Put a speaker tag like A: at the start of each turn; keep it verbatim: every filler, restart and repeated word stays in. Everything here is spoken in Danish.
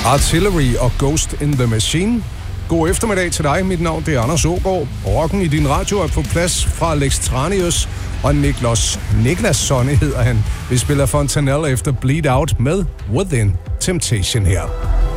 A: Artillery og Ghost in the Machine. God eftermiddag til dig. Mit navn det er Anders Aagaard. Rocken i din radio er på plads fra Alex Tranius og Niklas Niklas Sonne hedder han. Vi spiller Fontanelle efter Bleed Out med Within Temptation her.